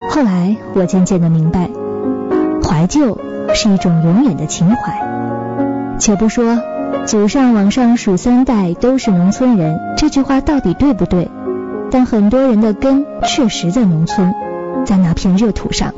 后来我渐渐地明白，怀旧是一种永远的情怀。且不说祖上往上数3代都是农村人这句话到底对不对，但很多人的根确实在农村，在那片热土上。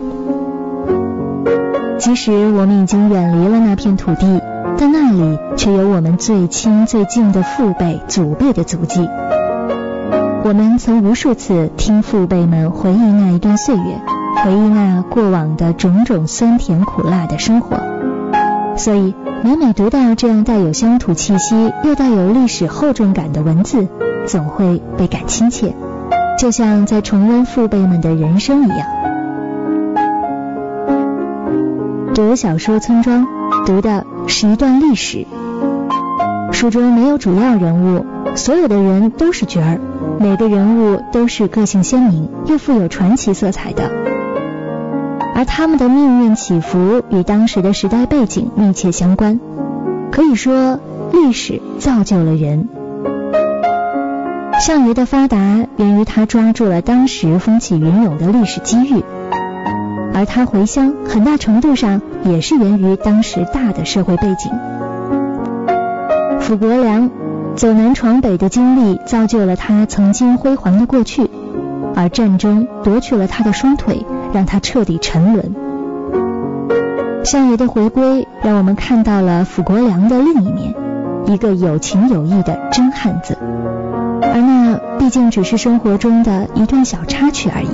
即使我们已经远离了那片土地，但那里却有我们最亲最近的父辈祖辈的足迹。我们曾无数次听父辈们回忆那一段岁月，回忆那过往的种种酸甜苦辣的生活，所以每每读到这样带有乡土气息又带有历史厚重感的文字，总会倍感亲切，就像在重温父辈们的人生一样。读小说《村庄》，读的是一段历史。书中没有主要人物，所有的人都是角儿，每个人物都是个性鲜明又富有传奇色彩的，而他们的命运起伏与当时的时代背景密切相关。可以说，历史造就了人。项羽的发达源于他抓住了当时风起云涌的历史机遇，而他回乡很大程度上也是源于当时大的社会背景。傅国良走南闯北的经历造就了他曾经辉煌的过去，而战争夺去了他的双腿，让他彻底沉沦。项羽的回归让我们看到了傅国良的另一面，一个有情有义的真汉子，而那毕竟只是生活中的一段小插曲而已。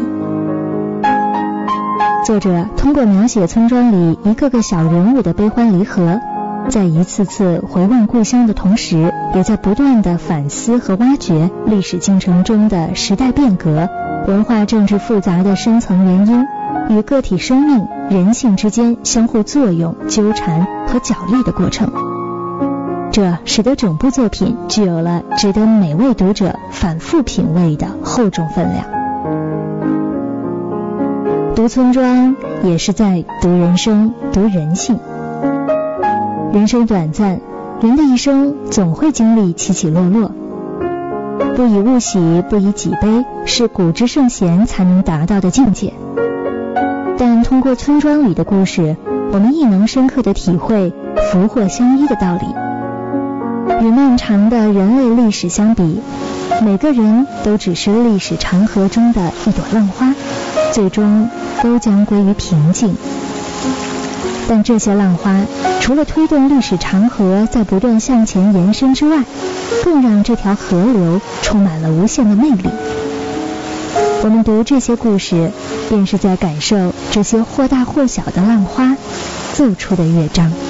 作者通过描写村庄里一个个小人物的悲欢离合，在一次次回望故乡的同时，也在不断的反思和挖掘历史进程中的时代变革、文化政治复杂的深层原因与个体生命、人性之间相互作用、纠缠和角力的过程。这使得整部作品具有了值得每位读者反复品味的厚重分量。读村庄也是在读人生、读人性。人生短暂，人的一生总会经历起起落落。不以物喜，不以己悲，是古之圣贤才能达到的境界。但通过村庄里的故事，我们亦能深刻地体会福祸相依的道理。与漫长的人类历史相比，每个人都只是历史长河中的一朵浪花，最终都将归于平静。但这些浪花除了推动历史长河在不断向前延伸之外，更让这条河流充满了无限的魅力。我们读这些故事，便是在感受这些或大或小的浪花奏出的乐章。